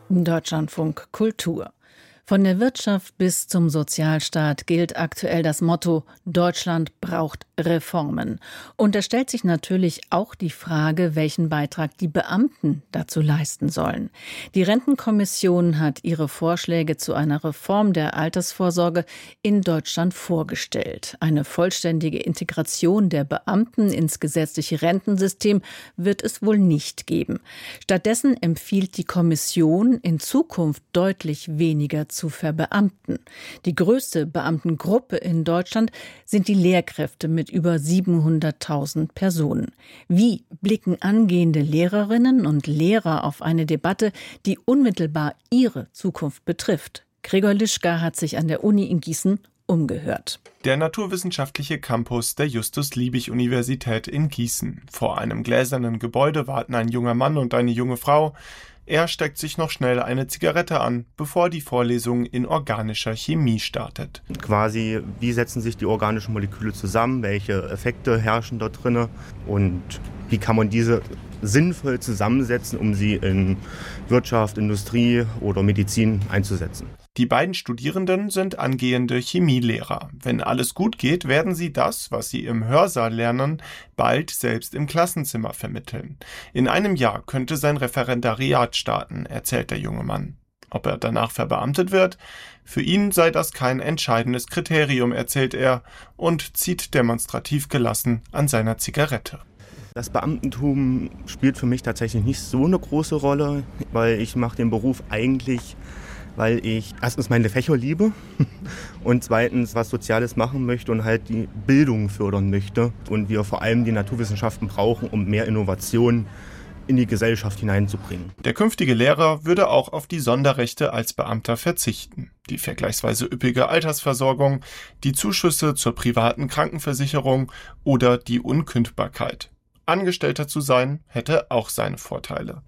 Deutschlandfunk Kultur. Von der Wirtschaft bis zum Sozialstaat gilt aktuell das Motto: Deutschland braucht Reformen. Und da stellt sich natürlich auch die Frage, welchen Beitrag die Beamten dazu leisten sollen. Die Rentenkommission hat ihre Vorschläge zu einer Reform der Altersvorsorge in Deutschland vorgestellt. Eine vollständige Integration der Beamten ins gesetzliche Rentensystem wird es wohl nicht geben. Stattdessen empfiehlt die Kommission, in Zukunft deutlich weniger zu verbeamten. Die größte Beamtengruppe in Deutschland sind die Lehrkräfte mit über 700.000 Personen. Wie blicken angehende Lehrerinnen und Lehrer auf eine Debatte, die unmittelbar ihre Zukunft betrifft? Gregor Lischka hat sich an der Uni in Gießen umgehört. Der naturwissenschaftliche Campus der Justus-Liebig-Universität in Gießen. Vor einem gläsernen Gebäude warten ein junger Mann und eine junge Frau. Er steckt sich noch schnell eine Zigarette an, bevor die Vorlesung in organischer Chemie startet. Quasi, wie setzen sich die organischen Moleküle zusammen, welche Effekte herrschen dort drin und wie kann man diese sinnvoll zusammensetzen, um sie in Wirtschaft, Industrie oder Medizin einzusetzen. Die beiden Studierenden sind angehende Chemielehrer. Wenn alles gut geht, werden sie das, was sie im Hörsaal lernen, bald selbst im Klassenzimmer vermitteln. In einem Jahr könnte sein Referendariat starten, erzählt der junge Mann. Ob er danach verbeamtet wird? Für ihn sei das kein entscheidendes Kriterium, erzählt er und zieht demonstrativ gelassen an seiner Zigarette. Das Beamtentum spielt für mich tatsächlich nicht so eine große Rolle, weil ich mache den Beruf eigentlich, weil ich erstens meine Fächer liebe und zweitens was Soziales machen möchte und halt die Bildung fördern möchte. Und wir vor allem die Naturwissenschaften brauchen, um mehr Innovation in die Gesellschaft hineinzubringen. Der künftige Lehrer würde auch auf die Sonderrechte als Beamter verzichten. Die vergleichsweise üppige Altersversorgung, die Zuschüsse zur privaten Krankenversicherung oder die Unkündbarkeit. Angestellter zu sein, hätte auch seine Vorteile.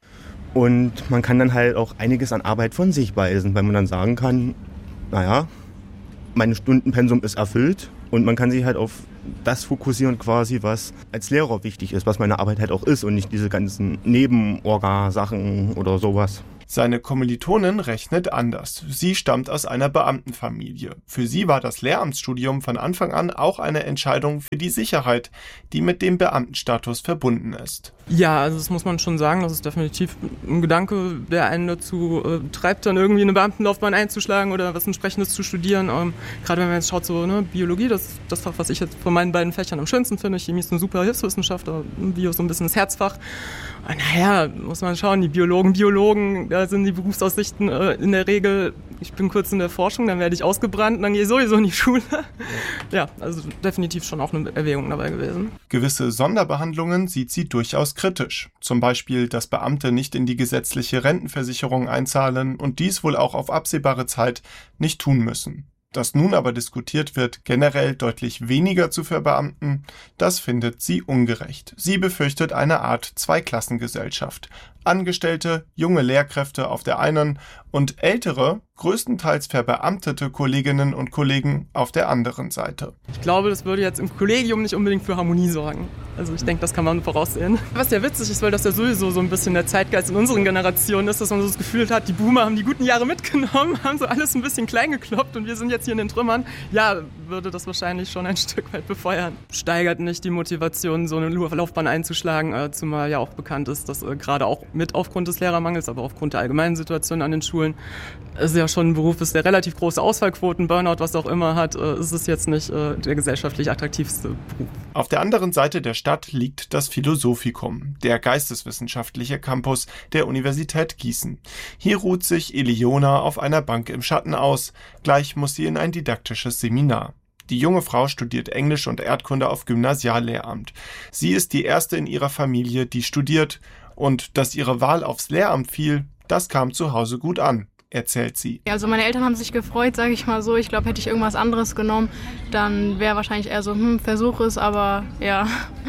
Und man kann dann halt auch einiges an Arbeit von sich weisen, weil man dann sagen kann, naja, mein Stundenpensum ist erfüllt und man kann sich halt auf das fokussieren quasi, was als Lehrer wichtig ist, was meine Arbeit halt auch ist und nicht diese ganzen Nebenorga-Sachen oder sowas. Seine Kommilitonin rechnet anders. Sie stammt aus einer Beamtenfamilie. Für sie war das Lehramtsstudium von Anfang an auch eine Entscheidung für die Sicherheit, die mit dem Beamtenstatus verbunden ist. Ja, also das muss man schon sagen, das ist definitiv ein Gedanke, der einen dazu treibt, dann irgendwie eine Beamtenlaufbahn einzuschlagen oder was Entsprechendes zu studieren. Gerade wenn man jetzt schaut, so Biologie, das Fach, was ich jetzt von meinen beiden Fächern am schönsten finde. Chemie ist eine super Hilfswissenschaft, aber Bio ist so ein bisschen das Herzfach. Und naja, muss man schauen, die Biologen, da sind die Berufsaussichten in der Regel, ich bin kurz in der Forschung, dann werde ich ausgebrannt, dann gehe ich sowieso in die Schule. Ja, also definitiv schon auch eine Erwägung dabei gewesen. Gewisse Sonderbehandlungen sieht sie durchaus kritisch. Zum Beispiel, dass Beamte nicht in die gesetzliche Rentenversicherung einzahlen und dies wohl auch auf absehbare Zeit nicht tun müssen. Dass nun aber diskutiert wird, generell deutlich weniger zu verbeamten, das findet sie ungerecht. Sie befürchtet eine Art Zweiklassengesellschaft. Angestellte, junge Lehrkräfte auf der einen und ältere, größtenteils verbeamtete Kolleginnen und Kollegen auf der anderen Seite. Ich glaube, das würde jetzt im Kollegium nicht unbedingt für Harmonie sorgen. Also ich denke, das kann man voraussehen. Was ja witzig ist, weil das ja sowieso so ein bisschen der Zeitgeist in unseren Generationen ist, dass man so das Gefühl hat, die Boomer haben die guten Jahre mitgenommen, haben so alles ein bisschen klein gekloppt und wir sind jetzt hier in den Trümmern. Ja, würde das wahrscheinlich schon ein Stück weit befeuern. Steigert nicht die Motivation, so eine Laufbahn einzuschlagen, zumal ja auch bekannt ist, dass gerade auch mit aufgrund des Lehrermangels, aber aufgrund der allgemeinen Situation an den Schulen, es ja schon ein Beruf ist, der relativ große Ausfallquoten, Burnout, was auch immer hat, ist es jetzt nicht der gesellschaftlich attraktivste Beruf. Auf der anderen Seite der Stadt liegt das Philosophikum, der geisteswissenschaftliche Campus der Universität Gießen. Hier ruht sich Eliona auf einer Bank im Schatten aus. Gleich muss sie in ein didaktisches Seminar. Die junge Frau studiert Englisch und Erdkunde auf Gymnasiallehramt. Sie ist die erste in ihrer Familie, die studiert. Und dass ihre Wahl aufs Lehramt fiel, das kam zu Hause gut an, erzählt sie. Also meine Eltern haben sich gefreut, sage ich mal so. Ich glaube, hätte ich irgendwas anderes genommen, dann wäre wahrscheinlich eher so, versuch es, aber ja.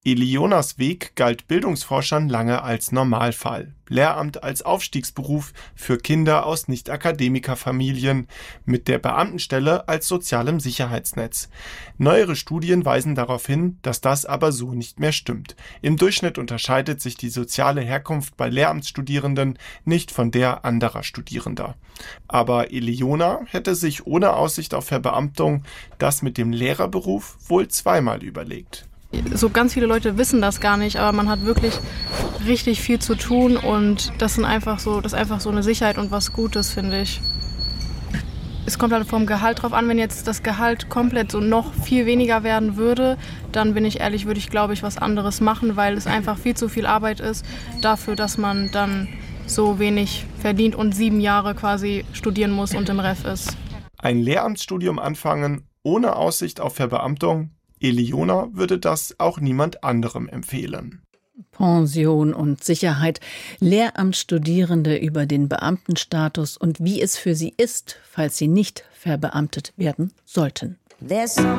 Elionas Weg galt Bildungsforschern lange als Normalfall. Lehramt als Aufstiegsberuf für Kinder aus Nicht-Akademikerfamilien, mit der Beamtenstelle als sozialem Sicherheitsnetz. Neuere Studien weisen darauf hin, dass das aber so nicht mehr stimmt. Im Durchschnitt unterscheidet sich die soziale Herkunft bei Lehramtsstudierenden nicht von der anderer Studierender. Aber Eliona hätte sich ohne Aussicht auf Verbeamtung das mit dem Lehrerberuf wohl zweimal überlegt. So ganz viele Leute wissen das gar nicht, aber man hat wirklich richtig viel zu tun und das ist einfach so eine Sicherheit und was Gutes, finde ich. Es kommt halt vom Gehalt drauf an, wenn jetzt das Gehalt komplett so noch viel weniger werden würde, dann bin ich ehrlich, würde ich glaube ich was anderes machen, weil es einfach viel zu viel Arbeit ist dafür, dass man dann so wenig verdient und 7 Jahre quasi studieren muss und im Ref ist. Ein Lehramtsstudium anfangen ohne Aussicht auf Verbeamtung? Eliona würde das auch niemand anderem empfehlen. Pension und Sicherheit, Lehramtsstudierende über den Beamtenstatus und wie es für sie ist, falls sie nicht verbeamtet werden sollten. There's